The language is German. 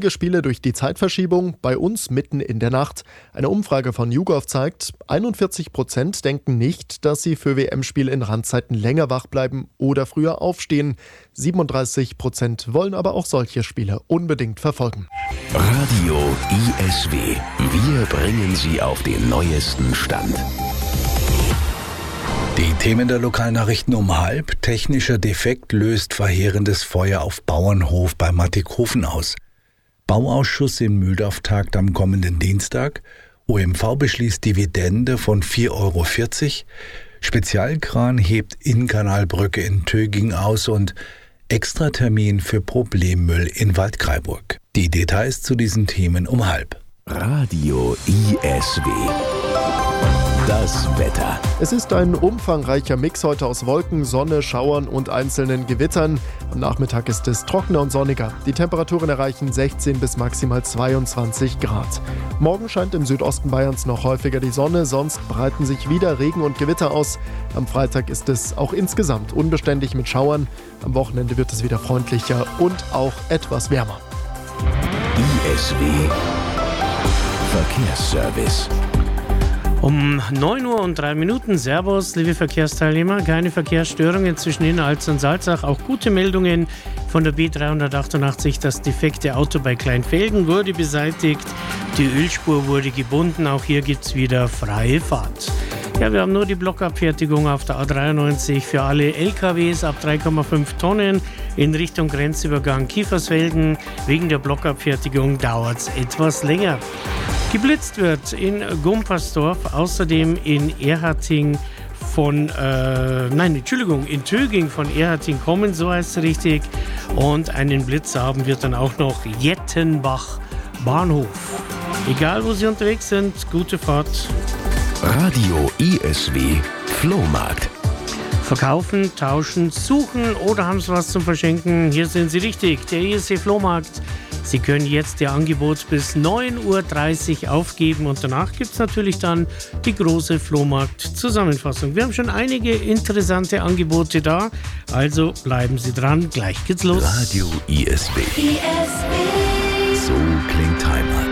Spiele durch die Zeitverschiebung, bei uns mitten in der Nacht. Eine Umfrage von YouGov zeigt, 41% denken nicht, dass sie für WM-Spiele in Randzeiten länger wach bleiben oder früher aufstehen. 37% wollen aber auch solche Spiele unbedingt verfolgen. Radio ISW. Wir bringen Sie auf den neuesten Stand. Die Themen der Lokalnachrichten um 12:30. Technischer Defekt löst verheerendes Feuer auf Bauernhof bei Mattighofen aus. Bauausschuss in Mühldorf tagt am kommenden Dienstag. OMV beschließt Dividende von 4,40 €. Spezialkran hebt Innkanalbrücke in Töging aus und Extratermin für Problemmüll in Waldkraiburg. Die Details zu diesen Themen um 12:30. Radio ISW. Das Wetter. Es ist ein umfangreicher Mix heute aus Wolken, Sonne, Schauern und einzelnen Gewittern. Am Nachmittag ist es trockener und sonniger. Die Temperaturen erreichen 16 bis maximal 22 Grad. Morgen scheint im Südosten Bayerns noch häufiger die Sonne, sonst breiten sich wieder Regen und Gewitter aus. Am Freitag ist es auch insgesamt unbeständig mit Schauern. Am Wochenende wird es wieder freundlicher und auch etwas wärmer. ISW Verkehrsservice. Um 9:03 Uhr. Servus, liebe Verkehrsteilnehmer. Keine Verkehrsstörungen zwischen Inneralz und Salzach. Auch gute Meldungen von der B388. Das defekte Auto bei Kleinfelden wurde beseitigt. Die Ölspur wurde gebunden. Auch hier gibt es wieder freie Fahrt. Ja, wir haben nur die Blockabfertigung auf der A93 für alle LKWs ab 3,5 Tonnen in Richtung Grenzübergang Kiefersfelden. Wegen der Blockabfertigung dauert es etwas länger. Geblitzt wird in Gumpersdorf, außerdem in Erharting in Töging von Erharting kommen, so heißt es richtig. Und einen Blitz haben wir dann auch noch Jettenbach Bahnhof. Egal, wo Sie unterwegs sind, gute Fahrt. Radio ISW Flohmarkt. Verkaufen, tauschen, suchen oder haben Sie was zum Verschenken? Hier sind Sie richtig, der ISW Flohmarkt. Sie können jetzt Ihr Angebot bis 9:30 Uhr aufgeben und danach gibt es natürlich dann die große Flohmarkt-Zusammenfassung. Wir haben schon einige interessante Angebote da, also bleiben Sie dran, gleich geht's los. Radio ISW. So klingt Heimat.